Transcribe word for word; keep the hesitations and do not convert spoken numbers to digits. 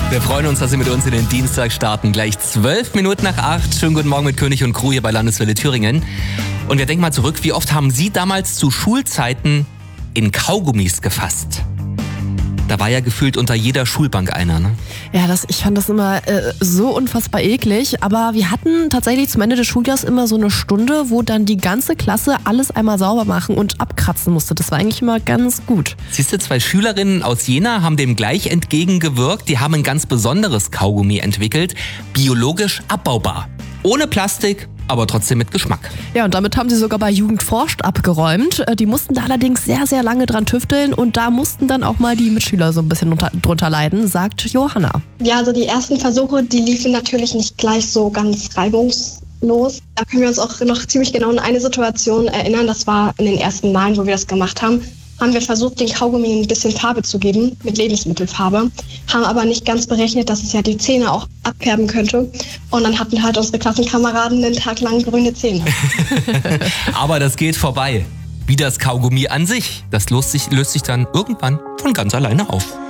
Wir freuen uns, dass Sie mit uns in den Dienstag starten. Gleich zwölf Minuten nach acht. Schönen guten Morgen mit König und Crew hier bei Landeswelle Thüringen. Und wir denken mal zurück, wie oft haben Sie damals zu Schulzeiten in Kaugummis gefasst? Da war ja gefühlt unter jeder Schulbank einer, ne? Ja, das, ich fand das immer äh, so unfassbar eklig. Aber wir hatten tatsächlich zum Ende des Schuljahres immer so eine Stunde, wo dann die ganze Klasse alles einmal sauber machen und abkratzen musste. Das war eigentlich immer ganz gut. Siehst du, zwei Schülerinnen aus Jena haben dem gleich entgegengewirkt. Die haben ein ganz besonderes Kaugummi entwickelt, biologisch abbaubar. Ohne Plastik, aber trotzdem mit Geschmack. Ja, und damit haben sie sogar bei Jugend forscht abgeräumt. Die mussten da allerdings sehr, sehr lange dran tüfteln und da mussten dann auch mal die Mitschüler so ein bisschen unter, drunter leiden, sagt Johanna. Ja, also die ersten Versuche, die liefen natürlich nicht gleich so ganz reibungslos. Da können wir uns auch noch ziemlich genau an eine Situation erinnern. Das war in den ersten Malen, wo wir das gemacht haben. Haben wir versucht, den Kaugummi ein bisschen Farbe zu geben, mit Lebensmittelfarbe, haben aber nicht ganz berechnet, dass es ja die Zähne auch abfärben könnte. Und dann hatten halt unsere Klassenkameraden einen Tag lang grüne Zähne. Aber das geht vorbei. Wie das Kaugummi an sich. Das löst sich, löst sich dann irgendwann von ganz alleine auf.